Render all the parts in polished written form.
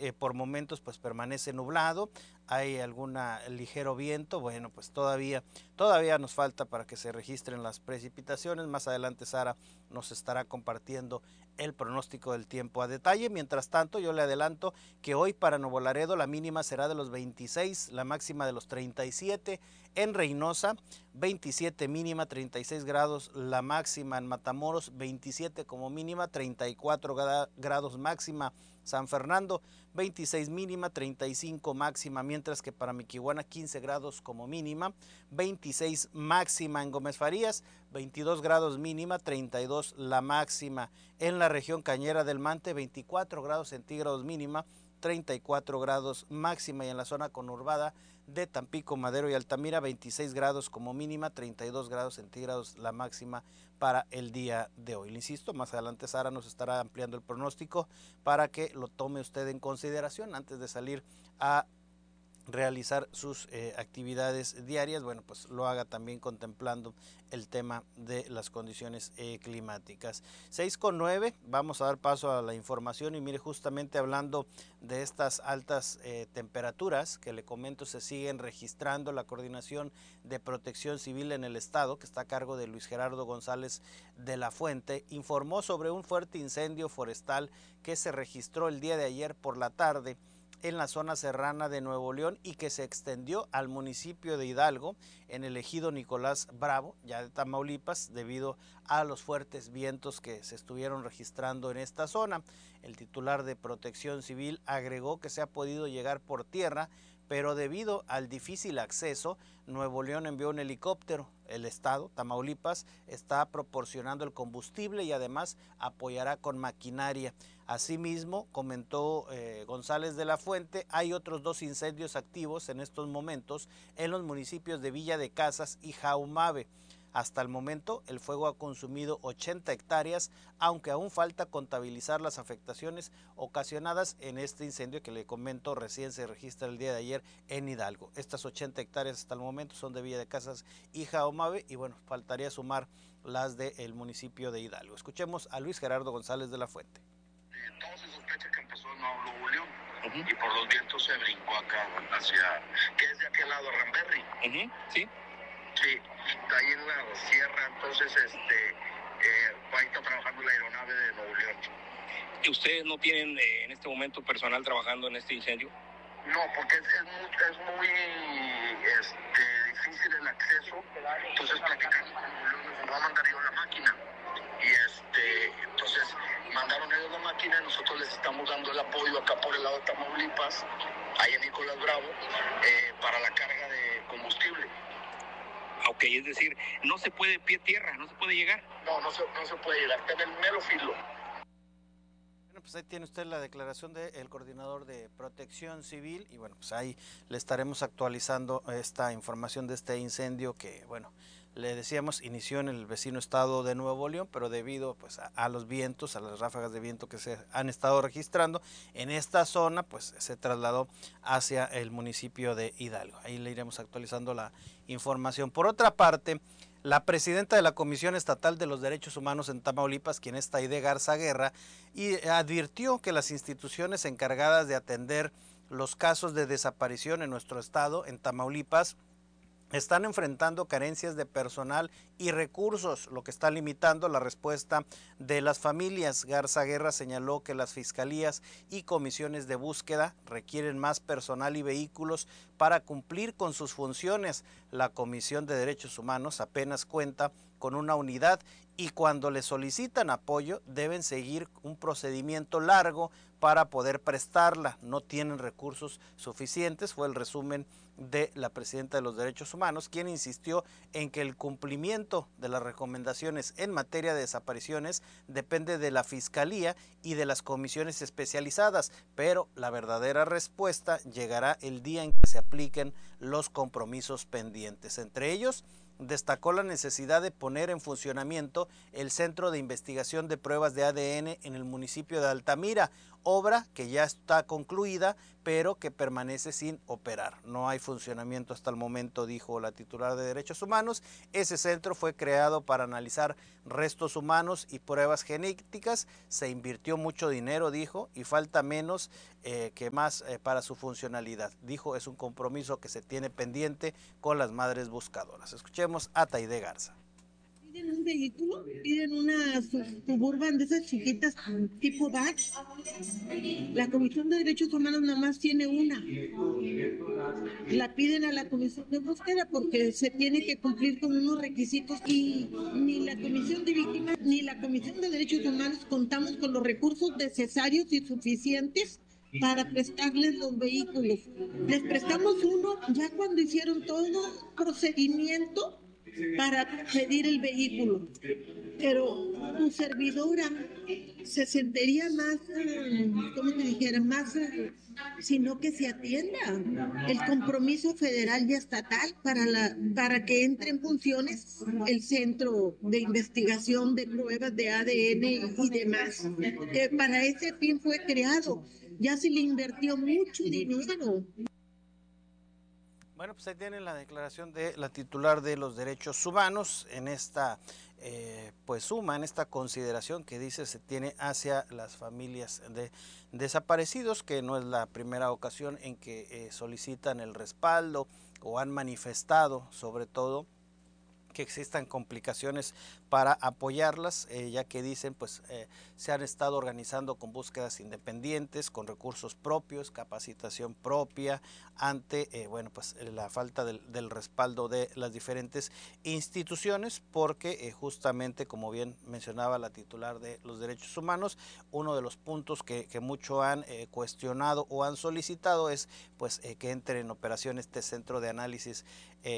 por momentos pues permanece nublado, hay algún ligero viento. Bueno, pues todavía nos falta para que se registren las precipitaciones. Más adelante Sara nos estará compartiendo el pronóstico del tiempo a detalle. Mientras tanto, yo le adelanto que hoy para Nuevo Laredo la mínima será de los 26, la máxima de los 37. En Reynosa, 27 mínima, 36 grados la máxima. En Matamoros, 27 como mínima, 34 grados máxima. San Fernando, 26 mínima, 35 máxima, mientras que para Miquihuana 15 grados como mínima, 26 máxima. En Gómez Farías, 22 grados mínima, 32 la máxima. En la región Cañera del Mante, 24 grados centígrados mínima, 34 grados máxima. Y en la zona conurbada de Tampico, Madero y Altamira, 26 grados como mínima, 32 grados centígrados la máxima para el día de hoy. Le insisto, más adelante Sara nos estará ampliando el pronóstico para que lo tome usted en consideración antes de salir a realizar sus actividades diarias. Bueno, pues lo haga también contemplando el tema de las condiciones climáticas. 6:09, vamos a dar paso a la información y mire, justamente hablando de estas altas temperaturas que le comento se siguen registrando, la Coordinación de Protección Civil en el estado, que está a cargo de Luis Gerardo González de la Fuente, informó sobre un fuerte incendio forestal que se registró el día de ayer por la tarde en la zona serrana de Nuevo León y que se extendió al municipio de Hidalgo, en el ejido Nicolás Bravo, ya de Tamaulipas, debido a los fuertes vientos que se estuvieron registrando en esta zona. El titular de Protección Civil agregó que se ha podido llegar por tierra, pero debido al difícil acceso, Nuevo León envió un helicóptero. El estado, Tamaulipas, está proporcionando el combustible y además apoyará con maquinaria. Asimismo, comentó González de la Fuente, hay otros 2 incendios activos en estos momentos en los municipios de Villa de Casas y Jaumave. Hasta el momento, el fuego ha consumido 80 hectáreas, aunque aún falta contabilizar las afectaciones ocasionadas en este incendio que le comento recién se registra el día de ayer en Hidalgo. Estas 80 hectáreas hasta el momento son de Villa de Casas y Jaumave y bueno, faltaría sumar las del municipio de Hidalgo. Escuchemos a Luis Gerardo González de la Fuente. Todo se sospecha que empezó en Nuevo León y por los vientos se brincó acá hacia, que es de aquel lado, Ramberry. Sí. Sí, está ahí en la sierra, entonces ahí está trabajando la aeronave de Nuevo León. ¿Y ustedes no tienen en este momento personal trabajando en este incendio? No, porque es muy difícil el acceso, entonces platicando con Nuevo León nos va a mandar yo la máquina. Y entonces mandaron ellos la máquina y nosotros les estamos dando el apoyo acá por el lado de Tamaulipas, ahí en Nicolás Bravo, para la carga de combustible. Ok, es decir, no se puede pie tierra, no se puede llegar. No se puede llegar, está en el mero filo. Bueno, pues ahí tiene usted la declaración del coordinador de Protección Civil y bueno, pues ahí le estaremos actualizando esta información de este incendio que, bueno, le decíamos, inició en el vecino estado de Nuevo León, pero debido pues a los vientos, a las ráfagas de viento que se han estado registrando en esta zona, pues se trasladó hacia el municipio de Hidalgo. Ahí le iremos actualizando la información. Por otra parte, la presidenta de la Comisión Estatal de los Derechos Humanos en Tamaulipas, quien es Taide Garza Guerra, y advirtió que las instituciones encargadas de atender los casos de desaparición en nuestro estado, en Tamaulipas, están enfrentando carencias de personal y recursos, lo que está limitando la respuesta de las familias. Garza Guerra señaló que las fiscalías y comisiones de búsqueda requieren más personal y vehículos para cumplir con sus funciones. La Comisión de Derechos Humanos apenas cuenta con una unidad y cuando le solicitan apoyo deben seguir un procedimiento largo para poder prestarla. No tienen recursos suficientes, fue el resumen de la presidenta de los Derechos Humanos, quien insistió en que el cumplimiento de las recomendaciones en materia de desapariciones depende de la Fiscalía y de las comisiones especializadas, pero la verdadera respuesta llegará el día en que se apliquen los compromisos pendientes. Entre ellos, destacó la necesidad de poner en funcionamiento el Centro de Investigación de Pruebas de ADN en el municipio de Altamira, obra que ya está concluida, pero que permanece sin operar. No hay funcionamiento hasta el momento, dijo la titular de Derechos Humanos. Ese centro fue creado para analizar restos humanos y pruebas genéticas. Se invirtió mucho dinero, dijo, y falta menos que más para su funcionalidad. Dijo, es un compromiso que se tiene pendiente con las madres buscadoras. Escuchemos a Taide Garza. Piden un vehículo, piden una Suburban de esas chiquitas tipo DAX. La Comisión de Derechos Humanos nada más tiene una. La piden a la Comisión de Búsqueda porque se tiene que cumplir con unos requisitos y ni la Comisión de Víctimas ni la Comisión de Derechos Humanos contamos con los recursos necesarios y suficientes para prestarles los vehículos. Les prestamos uno ya cuando hicieron todo procedimiento para pedir el vehículo, pero tu servidora se sentiría más, ¿cómo te dijera? Más, sino que se atienda. El compromiso federal y estatal para que entre en funciones el centro de investigación de pruebas de ADN y demás. Para ese fin fue creado. Ya se le invirtió mucho dinero. Bueno, pues ahí tienen la declaración de la titular de los derechos humanos en esta pues suma, en esta consideración que dice se tiene hacia las familias de desaparecidos, que no es la primera ocasión en que solicitan el respaldo o han manifestado sobre todo que existan complicaciones para apoyarlas, ya que dicen pues se han estado organizando con búsquedas independientes, con recursos propios, capacitación propia, ante bueno pues la falta del respaldo de las diferentes instituciones, porque justamente como bien mencionaba la titular de los derechos humanos, uno de los puntos que mucho han cuestionado o han solicitado es pues que entre en operación este centro de análisis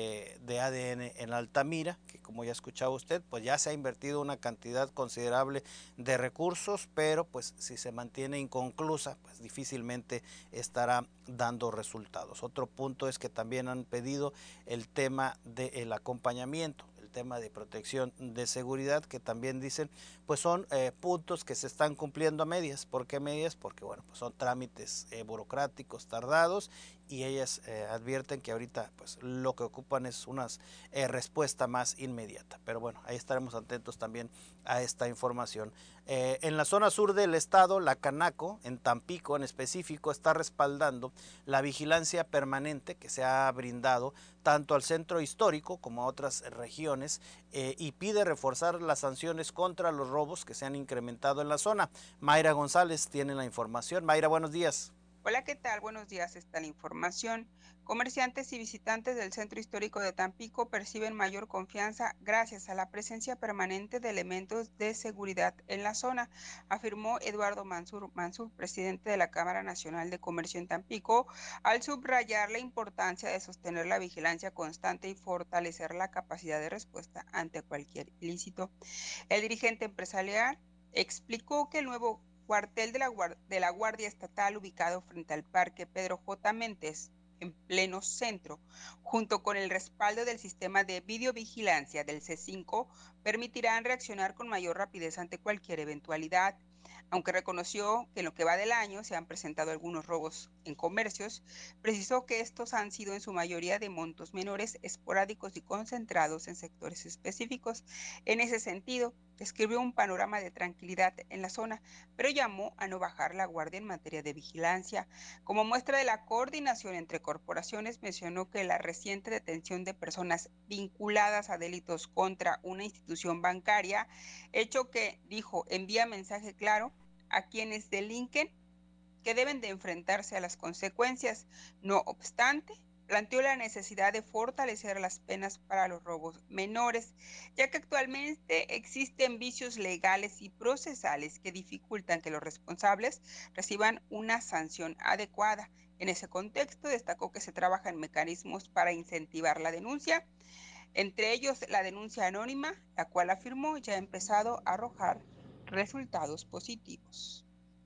de ADN en Altamira, que como ya escuchaba usted, pues ya se ha invertido una cantidad considerable de recursos, pero pues si se mantiene inconclusa, pues difícilmente estará dando resultados. Otro punto es que también han pedido el tema del acompañamiento, el tema de protección de seguridad, que también dicen pues son puntos que se están cumpliendo a medias. ¿Por qué medias? Porque bueno, pues son trámites burocráticos tardados, y ellas advierten que ahorita pues lo que ocupan es una respuesta más inmediata. Pero bueno, ahí estaremos atentos también a esta información. En la zona sur del estado, la Canaco, en Tampico en específico, está respaldando la vigilancia permanente que se ha brindado tanto al centro histórico como a otras regiones, y pide reforzar las sanciones contra los robos que se han incrementado en la zona. Mayra González tiene la información. Mayra, buenos días. Hola, ¿qué tal? Buenos días, está la información. Comerciantes y visitantes del Centro Histórico de Tampico perciben mayor confianza gracias a la presencia permanente de elementos de seguridad en la zona, afirmó Eduardo Mansur, presidente de la Cámara Nacional de Comercio en Tampico, al subrayar la importancia de sostener la vigilancia constante y fortalecer la capacidad de respuesta ante cualquier ilícito. El dirigente empresarial explicó que el nuevo cuartel de la Guardia Estatal ubicado frente al Parque Pedro J. Méndez, en pleno centro, junto con el respaldo del sistema de videovigilancia del C5, permitirán reaccionar con mayor rapidez ante cualquier eventualidad. Aunque reconoció que en lo que va del año se han presentado algunos robos en comercios, precisó que estos han sido en su mayoría de montos menores, esporádicos y concentrados en sectores específicos. En ese sentido, describió un panorama de tranquilidad en la zona, pero llamó a no bajar la guardia en materia de vigilancia. Como muestra de la coordinación entre corporaciones, mencionó que la reciente detención de personas vinculadas a delitos contra una institución bancaria, hecho que, dijo, envía mensaje claro a quienes delinquen que deben de enfrentarse a las consecuencias. No obstante, planteó la necesidad de fortalecer las penas para los robos menores, ya que actualmente existen vicios legales y procesales que dificultan que los responsables reciban una sanción adecuada. En ese contexto, destacó que se trabaja en mecanismos para incentivar la denuncia, entre ellos la denuncia anónima, la cual afirmó ya ha empezado a arrojar resultados positivos.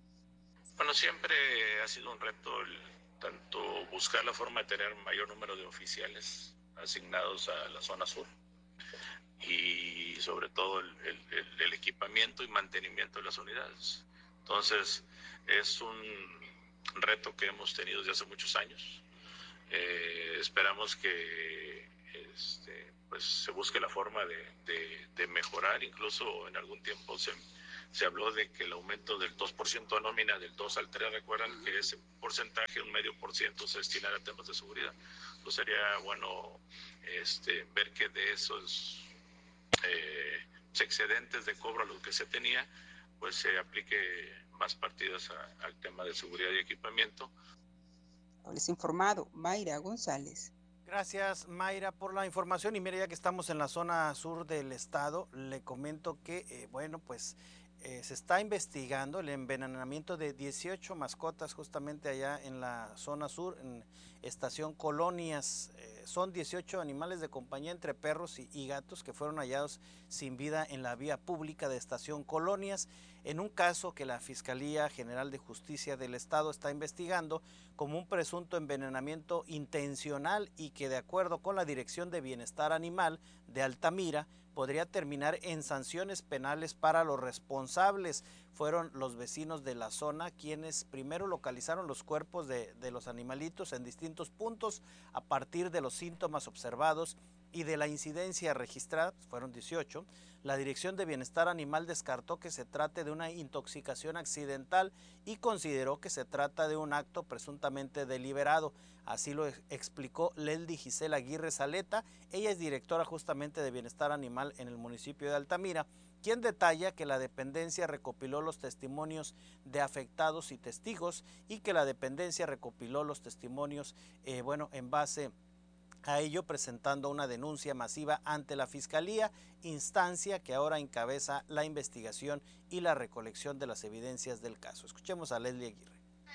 Bueno, siempre ha sido un reto tanto buscar la forma de tener mayor número de oficiales asignados a la zona sur y sobre todo el equipamiento y mantenimiento de las unidades. Entonces, es un reto que hemos tenido desde hace muchos años. Esperamos que pues se busque la forma de mejorar. Incluso en algún tiempo se habló de que el aumento del 2% de nómina, del 2 al 3, recuerdan que ese porcentaje, un medio por ciento, se destinara a temas de seguridad. Pues sería bueno ver que de esos excedentes de cobro a lo que se tenía, pues se aplique más partidas al tema de seguridad y equipamiento. Les informado Mayra González. Gracias, Mayra, por la información. Y mire, ya que estamos en la zona sur del estado, le comento que, se está investigando el envenenamiento de 18 mascotas justamente allá en la zona sur, en Estación Colonias. Son 18 animales de compañía entre perros y gatos que fueron hallados sin vida en la vía pública de Estación Colonias, en un caso que la Fiscalía General de Justicia del Estado está investigando como un presunto envenenamiento intencional y que, de acuerdo con la Dirección de Bienestar Animal de Altamira, podría terminar en sanciones penales para los responsables. Fueron los vecinos de la zona quienes primero localizaron los cuerpos de los animalitos en distintos puntos a partir de los síntomas observados y de la incidencia registrada, fueron 18, la Dirección de Bienestar Animal descartó que se trate de una intoxicación accidental y consideró que se trata de un acto presuntamente deliberado. Así lo explicó Leldi Gisela Aguirre Saleta, ella es directora justamente de Bienestar Animal en el municipio de Altamira, quien detalla que la dependencia recopiló los testimonios de afectados y testigos y que la dependencia recopiló los testimonios, en base a ello presentando una denuncia masiva ante la Fiscalía, instancia que ahora encabeza la investigación y la recolección de las evidencias del caso. Escuchemos a Leslie Aguirre.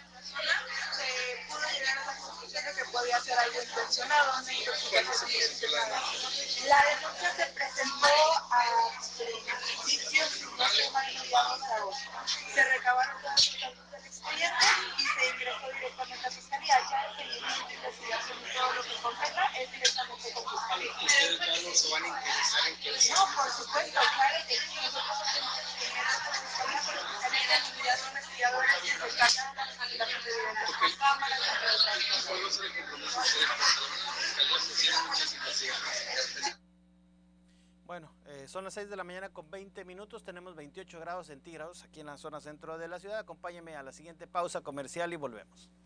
Se pudo llegar a la conclusión de que podía ser algo intencionado, una intoxicación intencionada. La denuncia se presentó a principios, si no estoy mal, mediados de agosto. Se recabaron todos los datos del expediente y se ingresó directamente a Fiscalía. Ya el seguimiento, investigación y todo lo que competa es directamente con Fiscalía. ¿Ustedes no se van a interesar en que eso? No, por supuesto, claro que sí. Nosotros hacemos el seguimiento con Fiscalía, pero Fiscalía es la unidad de investigadores que se encarga de la recopilación de evidencias con cámaras, entre otras cosas. ¿Cuál va a ser el compromiso de ustedes? Fiscalía se tiene muchas investigaciones. Bueno, son las 6 de la mañana con 20 minutos, tenemos 28 grados centígrados aquí en la zona centro de la ciudad. Acompáñenme a la siguiente pausa comercial y volvemos.